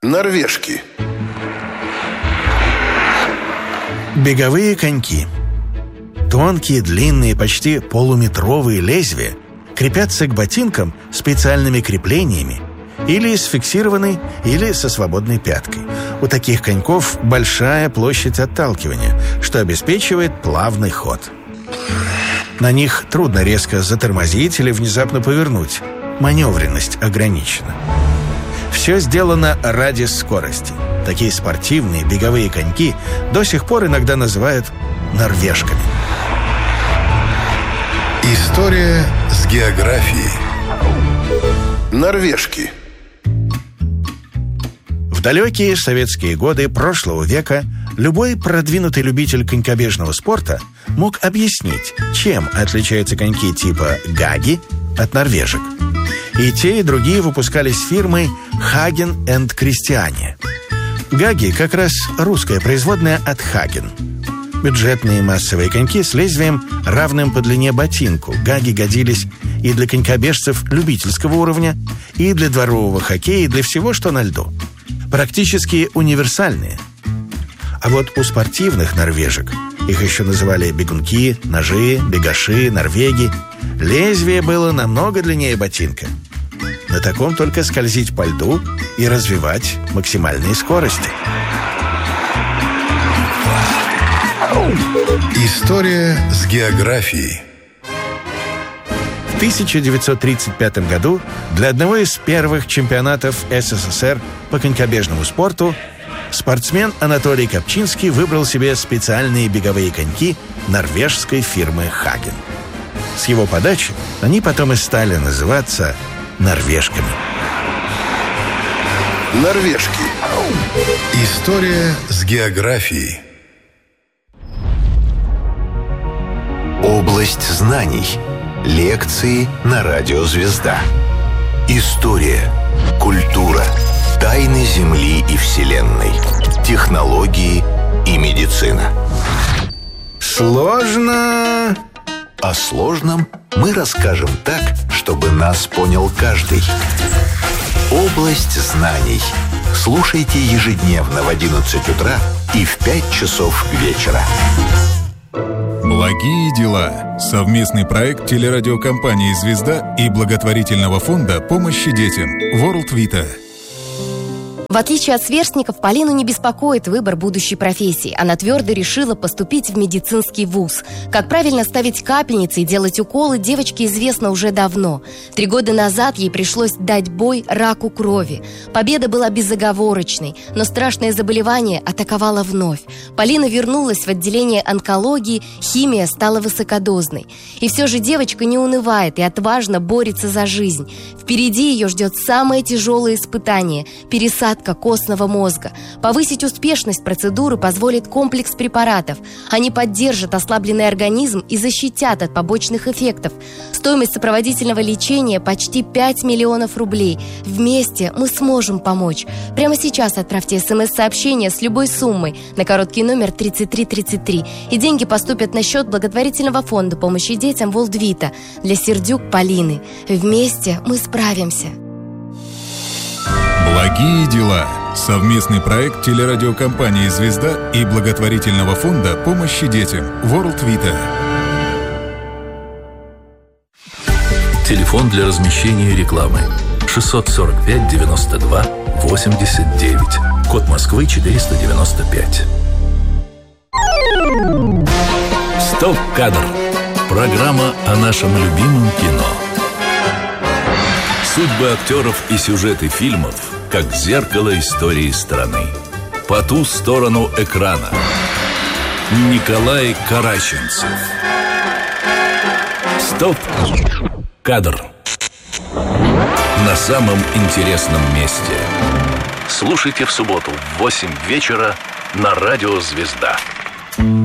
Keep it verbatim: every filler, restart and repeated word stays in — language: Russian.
Норвежки. Беговые коньки. Тонкие, длинные, почти полуметровые лезвия крепятся к ботинкам специальными креплениями или с фиксированной, или со свободной пяткой. У таких коньков большая площадь отталкивания, что обеспечивает плавный ход. На них трудно резко затормозить или внезапно повернуть. Маневренность ограничена. Все сделано ради скорости. Такие спортивные беговые коньки до сих пор иногда называют норвежками. История с географией. Норвежки. В далекие советские годы прошлого века любой продвинутый любитель конькобежного спорта мог объяснить, чем отличаются коньки типа «Гаги» от норвежек. И те, и другие выпускались фирмой «Хаген энд Кристиане». «Гаги» как раз русская производная от «Хаген». Бюджетные массовые коньки с лезвием, равным по длине ботинку. «Гаги» годились и для конькобежцев любительского уровня, и для дворового хоккея, и для всего, что на льду. Практически универсальные. А вот у спортивных норвежек, их еще называли бегунки, ножи, бегаши, норвеги, лезвие было намного длиннее ботинка. На таком только скользить по льду и развивать максимальные скорости. История с географией. В тысяча девятьсот тридцать пятом году для одного из первых чемпионатов СССР по конькобежному спорту спортсмен Анатолий Копчинский выбрал себе специальные беговые коньки норвежской фирмы «Хаген». С его подачи они потом и стали называться норвежками. Норвежки. История с географией. Область знаний. Лекции на радио «Звезда». История, культура, тайны Земли и Вселенной, технологии и медицина. Сложно. О сложном мы расскажем так, чтобы нас понял каждый. Область знаний. Слушайте ежедневно в одиннадцать утра и в пять часов вечера. Благие дела. Совместный проект телерадиокомпании «Звезда» и благотворительного фонда помощи детям World Vita. В отличие от сверстников, Полину не беспокоит выбор будущей профессии. Она твердо решила поступить в медицинский вуз. Как правильно ставить капельницы и делать уколы, девочке известно уже давно. Три года назад ей пришлось дать бой раку крови. Победа была безоговорочной, но страшное заболевание атаковало вновь. Полина вернулась в отделение онкологии, химия стала высокодозной. И все же девочка не унывает и отважно борется за жизнь. Впереди ее ждет самое тяжелое испытание – пересадка костного мозга. Повысить успешность процедуры позволит комплекс препаратов. Они поддержат ослабленный организм и защитят от побочных эффектов. Стоимость сопроводительного лечения почти пять миллионов рублей. Вместе мы сможем помочь. Прямо сейчас отправьте смс-сообщение с любой суммой на короткий номер тридцать три тридцать три, и деньги поступят на счет благотворительного фонда помощи детям World Vita для Сердюк Полины. Вместе мы справимся. Благие дела. Совместный проект телерадиокомпании «Звезда» и благотворительного фонда помощи детям World Vita. Телефон для размещения рекламы шестьсот сорок пять девяносто два восемьдесят девять. Код Москвы четыреста девяносто пять. Стоп-кадр. Программа о нашем любимом кино. Судьбы актеров и сюжеты фильмов, как зеркало истории страны. По ту сторону экрана. Николай Караченцев. Стоп-кадр. На самом интересном месте. Слушайте в субботу в восемь вечера на радио «Звезда».